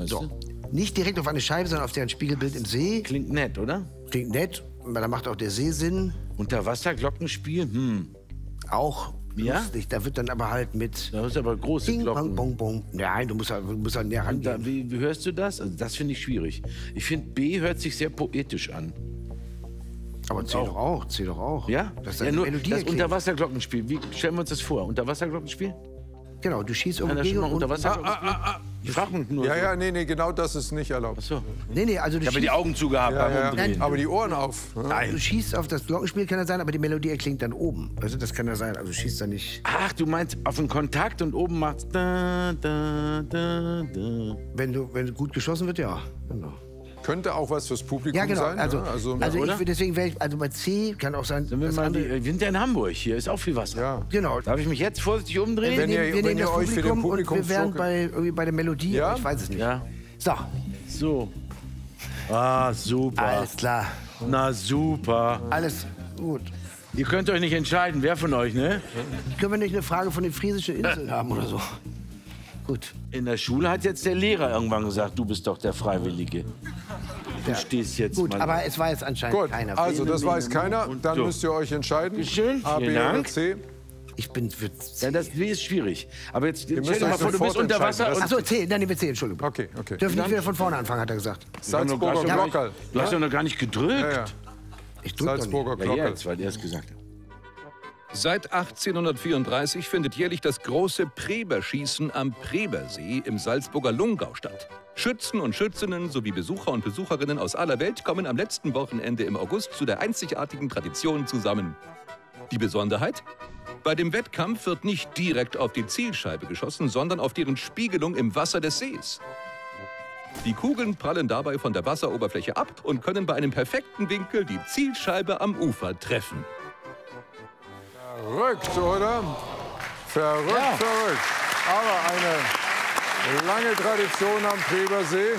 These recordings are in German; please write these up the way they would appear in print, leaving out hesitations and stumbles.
weißt So. du? Nicht direkt auf eine Scheibe, sondern auf deren Spiegelbild im See. Klingt nett, oder? Klingt nett, weil da macht auch der See Sinn. Unterwasserglockenspiel? Auch Ja? lustig. Da wird dann aber halt mit Da ist aber große Bing, Glocken. bong, bong, bong. Nein, du musst halt näher Und da, rangehen. wie hörst du das? Also das finde ich schwierig. Ich finde, B hört sich sehr poetisch an. Aber zähl doch auch. Ja? Das ist Ja, eine nur Melodie das erklingt. Unterwasserglockenspiel. Wie stellen wir uns das vor? Unterwasserglockenspiel? Genau, du schießt irgendwo Einer schon gegen mal und... Unterwasserglockenspiel? Ich frage mich nur. Ja, nee, genau das ist nicht erlaubt. Achso. Nee, also du Ich habe die schießt, Augen zugehabt beim Umdrehen. Aber die Ohren auf. du schießt auf das Glockenspiel, kann das sein, aber die Melodie erklingt dann oben. Also das kann ja sein, also du schießt da nicht... Ach, du meinst auf den Kontakt und oben macht's da, da, da, da. Wenn gut geschossen wird, ja. Genau. Könnte auch was fürs Publikum Ja, genau. sein. Also, ne? Also deswegen wäre ich, also bei C kann auch sein, Sind wir, das mal andere, wir sind ja in Hamburg, hier ist auch viel Wasser. ja. genau. Darf ich mich jetzt vorsichtig umdrehen? Wenn ihr- wir nehmen das euch für den Publikum und wir wären Publikumsflug- irgendwie bei der Melodie, Ja? aber ich weiß es nicht. Ja, So, so. Ah, super. alles klar. Na super. Alles gut. Ihr könnt euch nicht entscheiden, wer von euch, ne? Können wir nicht eine Frage von den Friesischen Inseln haben oder so? Gut. In der Schule hat jetzt der Lehrer irgendwann gesagt, du bist doch der Freiwillige. Du stehst jetzt Gut, mal. aber es war jetzt anscheinend Gut, keiner. also das weiß keiner. Dann So. müsst ihr euch entscheiden. Schön, A, B vielen oder Dank. C. Ich bin für Ja, das B ist schwierig. Aber jetzt stell müsst dir mal euch vor, du bist sofort unter Wasser entscheiden. und... Ach so, C, dann nehmen wir C, Entschuldigung. Okay. Dürfen nicht wieder von vorne anfangen, hat er gesagt. Salzburger Du hast Glockerl. Du hast doch noch gar nicht gedrückt. Ja. Ich drück doch nicht. Salzburger Ja, Glockerl. jetzt, weil er es gesagt hat. Seit 1834 findet jährlich das große Preberschießen am Prebersee im Salzburger Lungau statt. Schützen und Schützinnen sowie Besucher und Besucherinnen aus aller Welt kommen am letzten Wochenende im August zu der einzigartigen Tradition zusammen. Die Besonderheit? Bei dem Wettkampf wird nicht direkt auf die Zielscheibe geschossen, sondern auf deren Spiegelung im Wasser des Sees. Die Kugeln prallen dabei von der Wasseroberfläche ab und können bei einem perfekten Winkel die Zielscheibe am Ufer treffen. Verrückt, oder? Verrückt. Aber eine lange Tradition am Prebersee.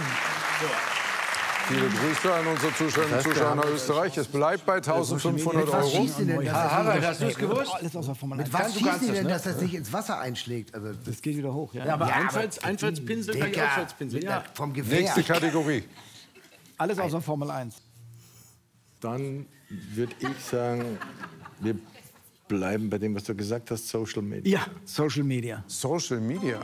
Viele Grüße an unsere Zuschauerinnen und Zuschauer nach Österreich. Es bleibt bei 1.500 Was Euro. schießt ihr denn, dass das Harald, nicht, hast du es gewusst? Alles außer Formel 1. was du schießt kannst ihr das, denn, ne? dass das nicht ins Wasser einschlägt? Also, Das geht wieder hoch, ja. Aber Ja, Einfallspinsel gleich Digga, Ausfallspinsel. Ja. vom Gewehr. Nächste Kategorie. Alles außer Formel 1. Dann würde ich sagen, wir bleiben bei dem, was du gesagt hast, Social Media. Ja, Social Media. Social Media.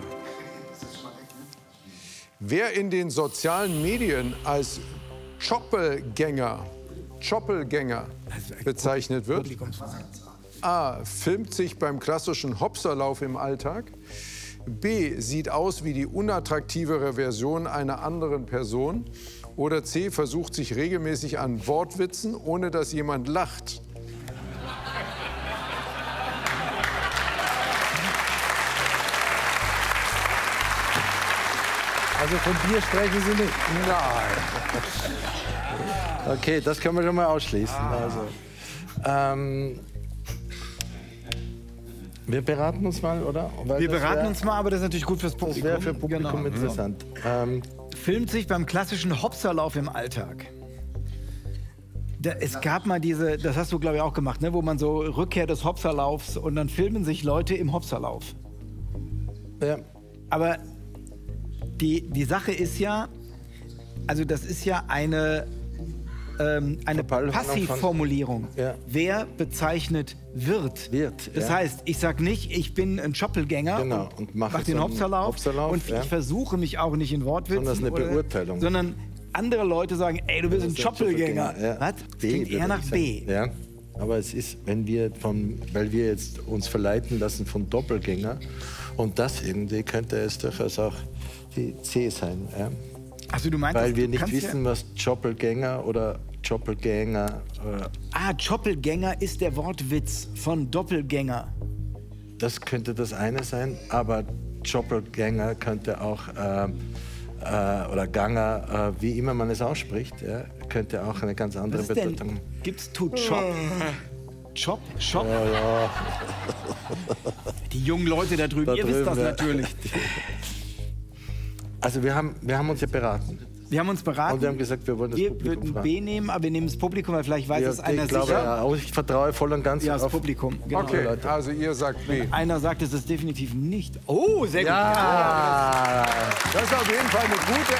Wer in den sozialen Medien als Choppelgänger bezeichnet wird, A. filmt sich beim klassischen Hopserlauf im Alltag, B. sieht aus wie die unattraktivere Version einer anderen Person oder C. versucht sich regelmäßig an Wortwitzen, ohne dass jemand lacht. Also von dir sprechen Sie nicht. Nein. Okay, das können wir schon mal ausschließen. Also, wir beraten uns mal, oder? Weil Wir das beraten wär- uns mal, aber das ist natürlich gut fürs Das Publikum. wäre für Publikum Genau. interessant. Filmt sich beim klassischen Hopserlauf im Alltag. Es gab mal diese, das hast du glaube ich auch gemacht, ne, wo man so Rückkehr des Hopserlaufs und dann filmen sich Leute im Hopserlauf. Ja. Aber die Sache ist ja, also das ist ja eine Verballhornung von- Passivformulierung. Ja. Wer bezeichnet wird. Das ja. heißt, ich sag nicht, ich bin ein Schoppelgänger Genau, und mache mach den so einen Hopserlauf, Hopserlauf, und ja. ich versuche mich auch nicht in Wortwitzen. Sondern es ist eine Beurteilung. Sondern andere Leute sagen, ey, du bist ein Schoppelgänger. Ja. Was? Klingt würde eher nach ich B. sagen. Ja. Aber es ist, wenn wir weil wir jetzt uns verleiten lassen von Doppelgänger und das irgendwie könnte es durchaus auch die C sein. Ja? Also du meinst, Weil wir du nicht kannst wissen, was Doppelgänger oder Doppelgänger. Doppelgänger ist der Wortwitz von Doppelgänger. Das könnte das eine sein, aber Doppelgänger könnte auch oder Ganger, wie immer man es ausspricht, ja, könnte auch eine ganz andere Was ist denn? Bedeutung. Gibt's to chop? Chop? Chop? Die jungen Leute da drüben, ihr wisst das drüben, ja. natürlich. Also wir haben uns ja beraten. Wir haben uns beraten. Und wir haben gesagt, wir wollen das wir Publikum würden fragen. B nehmen, aber wir nehmen das Publikum, weil vielleicht weiß Ja, es einer ich glaube, sicher. ja, aber ich vertraue voll und ganz Ja, das auf Publikum. Genau. Okay, Leute. also ihr sagt B. Einer sagt, es ist definitiv nicht. Oh, sehr gut. Ja. Das ist auf jeden Fall eine gute